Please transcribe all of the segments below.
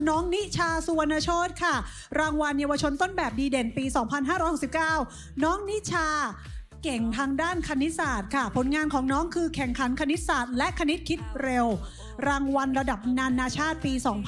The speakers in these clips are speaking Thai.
น้องนิชาสุวรรณโชติค่ะรางวัลเยาวชนต้นแบบดีเด่นปี 2569 น้องนิชาเก่งทางด้านคณิตศาสตร์ค่ะผลงานของน้องคือแข่งขันคณิตศาสตร์และคณิตคิดเร็วรางวัลระดับนานาชาติปี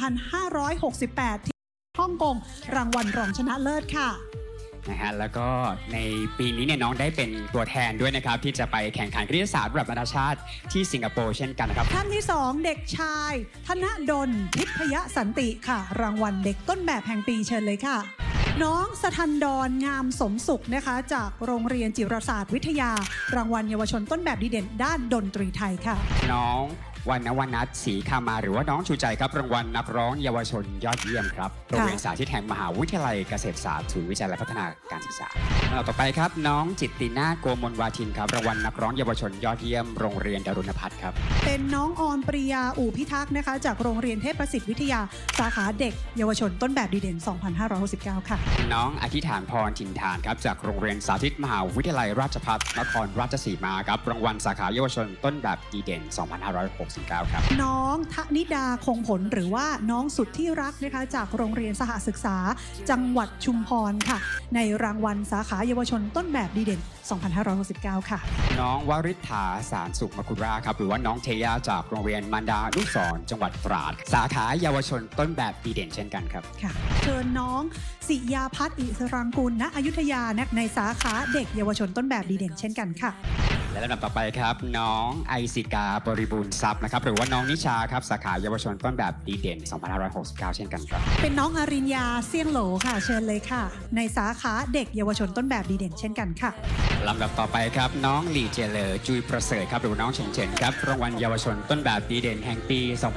2568 ที่ฮ่องกงรางวัลรองชนะเลิศค่ะนะฮะแล้วก็ในปีนี้เนี่ยน้องได้เป็นตัวแทนด้วยนะครับที่จะไปแข่งขันคณิตศาสตร์ระดับนานาชาติที่สิงคโปร์เช่นกันนะครับท่านที่2เด็กชายธนดลทิพยสันติค่ะรางวัลเด็กต้นแบบแห่งปีเชิญเลยค่ะน้องสทันดรงามสมสุขนะคะจากโรงเรียนจิรศาสตร์วิทยารางวัลเยาวชนต้นแบบดีเด่นด้านดนตรีไทยค่ะน้องวรรณวนัทศรีคามาหรือว่าน้องชูใจครับรางวัลนักร้องเยาวชนยอดเยี่ยมครับโรงเรียนสาธิตแห่งมหาวิทยาลัยเกษตรศาสตร์ศูนย์วิจัยและพัฒนาการศึกษาต่อไปครับน้องจิตตินาโกมลวาทินครับรางวัลนักร้องเยาวชนยอดเยี่ยมโรงเรียนดารุณพัฒน์ครับเป็นน้องออนปริยาอู่พิทักษ์นะคะจากโรงเรียนเทพประสิทธิ์วิทยาสาขาเด็กเยาวชนต้นแบบดีเด่น 2569 ค่ะน้องอธิษฐานพรถิ่นฐานครับจากโรงเรียนสาธิตมหาวิทยาลัยราชภัฏนครราชสีมาครับรางวัลสาขาเยาวชนต้นแบบดีเด่น 2569 ครับน้องธนิดาคงผลหรือว่าน้องสุดที่รักนะคะจากโรงเรียนสหศึกษาจังหวัดชุมพรค่ะในรางวัลสาขาเยาวชนต้นแบบดีเด่น 2569 ค่ะน้องวริษฐาสารสุขมกุราครับหรือว่าน้องเทยาจากโรงเรียนมารดานุสรณ์จังหวัดตราดสาขาเยาวชนต้นแบบดีเด่นเช่นกันครับค่ะเชิญน้องศิยาพัฒน์อิสรังกุลณอยุธยาในสาขาเด็กเยาวชนต้นแบบดีเด่นเช่นกันค่ะและลำดับต่อไปครับน้องไอซิกาบริบูรณ์ทรัพย์นะครับหรือว่าน้องนิชาครับสาขาเยาวชนต้นแบบดีเด่น 2569 เช่นกันครับเป็นน้องอริญญาเสี่ยงโหลค่ะเชิญเลยค่ะในสาขาเด็กเยาวชนต้นแบบดีเด่นเช่นกันค่ะลำดับต่อไปครับน้องหลี่เจเลอจุยประเสริฐครับหรือน้องเฉินเฉินครับรางวัลเยาวชนต้นแบบดีเด่นแห่งปี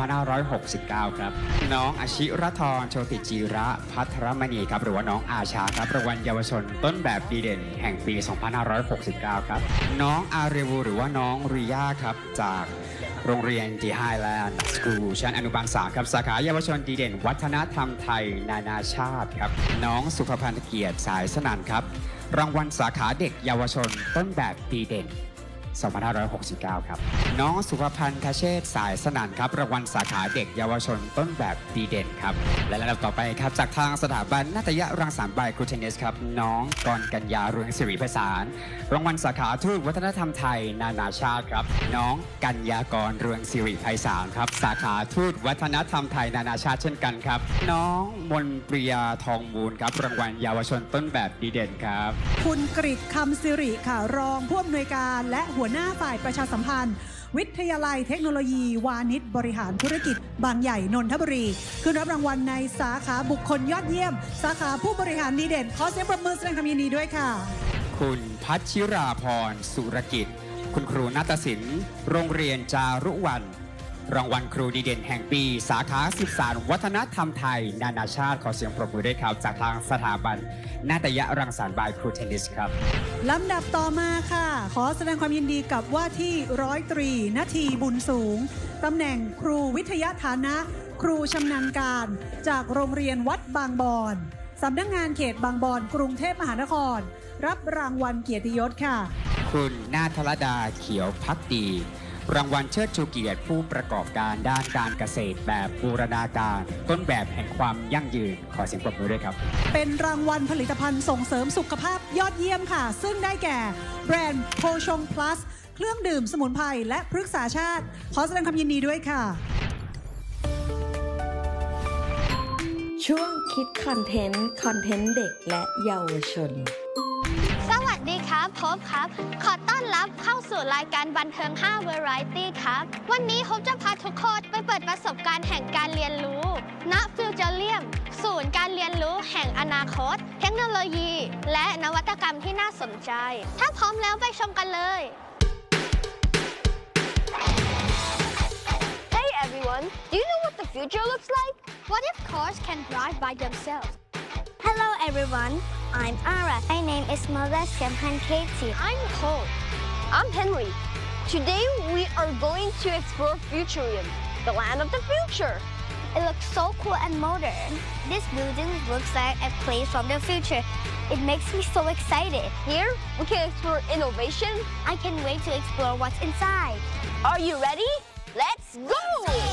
2569 ครับน้องอาชิรธรโชติจีระพัทรมณีครับหรือว่าน้องอาชาครับรางวัลเยาวชนต้นแบบดีเด่นแห่งปี 2569 ครับน้องอาเรวูหรือว่าน้องริยาครับจากโรงเรียนดีไฮแลนด์สคูลชั้นอนุบาล3ครับสาขาเยาวชนดีเด่นวัฒนธรรมไทยนานาชาติครับน้องสุภพันธ์เกียรติสายสนั่นครับรางวัลสาขาเด็กเยาวชนต้นแบบดีเด่น 2569 ครับน้องสุภพันธ์คเชษสายสนั่นครับรางวัลสาขาเด็กเยาวชนต้นแบบดีเด่นครับและลำดับต่อไปครับจากทางสถาบันนาฏยรังสรรค์บายครูเทนนิสครับน้องกรกัญญาเรืองศิริไพศาลรางวัลสาขาทูตวัฒนธรรมไทยนานาชาติครับน้องกัญญากรเรืองศิริไพศาลครับสาขาทูตวัฒนธรรมไทยนานาชาติเช่นกันครับน้องมนปริยาทองมูลครับรางวัลเยาวชนต้นแบบดีเด่นครับคุณกฤษคำสิริค่ะรองผู้อำนวยการและหัวหน้าฝ่ายประชาสัมพันธ์วิทยาลัยเทคโนโลยีวานิชบริหารธุรกิจบางใหญ่นนทบุรีขึ้นรับรางวัลในสาขาบุคคลยอดเยี่ยมสาขาผู้บริหารดีเด่นขอเสียงปรบมือแสดงความยินดีด้วยค่ะคุณพัชชิราพรสุรกิจคุณครูนาฏศิลป์โรงเรียนจารุวรรณรางวัลครูดีเด่นแห่งปีสาขาสืบสานวัฒนธรรมไทยนานาชาติขอเสียงปรบมือด้วยครับจากทางสถาบันนาฏยรังสรรค์บายครูเทนนิสครับลำดับต่อมาค่ะขอแสดงความยินดีกับว่าที่ร้อยตรีณทีบุญสูงตำแหน่งครูวิทยาฐานะครูชำนาญการจากโรงเรียนวัดบางบอนสำนักงานเขตบางบอนกรุงเทพมหานครรับรางวัลเกียรติยศค่ะคุณนาธรดาเขียวพักดีรางวัลเชิดชูเกียรติผู้ประกอบการด้านการเกษตรแบบบูรณาการต้นแบบแห่งความยั่งยืนขอเสียงปรบมือด้วยครับเป็นรางวัลผลิตภัณฑ์ส่งเสริมสุขภาพยอดเยี่ยมค่ะซึ่งได้แก่แบรนด์โพชง plus เครื่องดื่มสมุนไพรและพฤกษาชาติขอแสดงความยินดีด้วยค่ะช่วงคิดคอนเทนต์เด็กและเยาวชนสวัสดีครับพบครับขอต้อนรับเข้าสู่รายการบันเทิง5 Variety ครับวันนี้ผมจะพาทุกคนไปเปิดประสบการณ์แห่งการเรียนรู้ณฟิวเจอเรียมศูนย์การเรียนรู้แห่งอนาคตเทคโนโลยีและนวัตกรรมที่น่าสนใจถ้าพร้อมแล้วไปชมกันเลย Hey everyone, do you know what the future looks like? What if cars can drive by themselves? Hello everyone, I'm Ara. My name is Melissa Katie. I'm Cole. I'm Henry. Today we are going to explore Futurium, the land of the future. It looks so cool and modern. This building looks like a place from the future. It makes me so excited. Here, we can explore innovation. I can't wait to explore what's inside. Are you ready? Let's go!